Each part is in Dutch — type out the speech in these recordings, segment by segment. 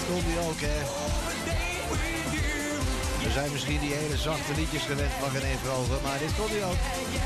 kon die ook, hè. We zijn misschien die hele zachte liedjes gewend van René Vroger, maar dit kon hij ook.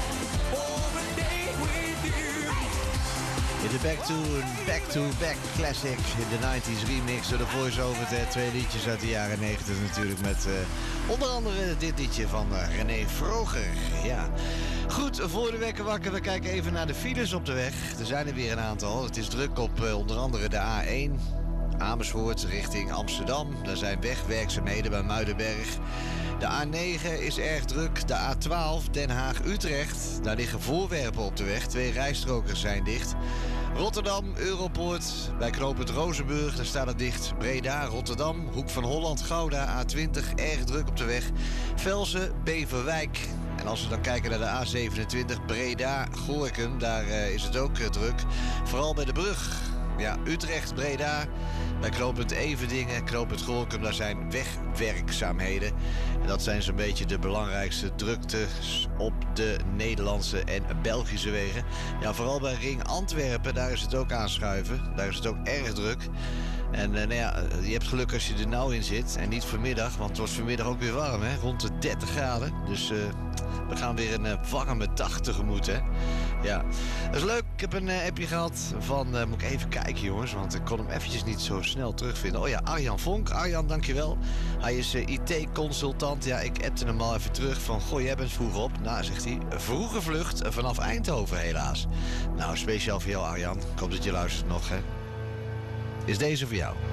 In de back-to-back classic, in de 90s remix door de voice-over. Twee liedjes uit de jaren 90 natuurlijk met onder andere dit liedje van René Vroger. Ja. Goed, voor de wekker wakker, we kijken even naar de files op de weg. Er zijn er weer een aantal. Het is druk op onder andere de A1. Amersfoort richting Amsterdam. Daar zijn wegwerkzaamheden bij Muidenberg. De A9 is erg druk. De A12 Den Haag-Utrecht. Daar liggen voorwerpen op de weg. 2 rijstroken zijn dicht. Rotterdam, Europoort. Bij knooppunt Rozenburg, daar staat het dicht. Breda, Rotterdam, Hoek van Holland, Gouda, A20. Erg druk op de weg. Velsen, Beverwijk. En als we dan kijken naar de A27 Breda, Gorinchem. Daar is het ook druk. Vooral bij de brug. Ja, Utrecht, Breda, bij knooppunt Everdingen, knooppunt Gorinchem, daar zijn wegwerkzaamheden. En dat zijn zo'n beetje de belangrijkste druktes op de Nederlandse en Belgische wegen. Ja, vooral bij Ring Antwerpen, daar is het ook aanschuiven. Daar is het ook erg druk. En nou ja, je hebt geluk als je er nou in zit. En niet vanmiddag, want het wordt vanmiddag ook weer warm, hè? Rond de 30 graden. Dus we gaan weer een warme dag tegemoet, hè? Ja, dat is leuk. Ik heb een appje gehad van... moet ik even kijken, jongens, want ik kon hem eventjes niet zo snel terugvinden. Oh ja, Arjan Vonk. Arjan, dankjewel. Hij is IT-consultant. Ja, ik appte hem al even terug van... Goh, jij bent vroeg op. Nou, zegt hij, vroege vlucht vanaf Eindhoven, helaas. Nou, speciaal voor jou, Arjan. Ik hoop dat je luistert nog, hè. Is deze voor jou?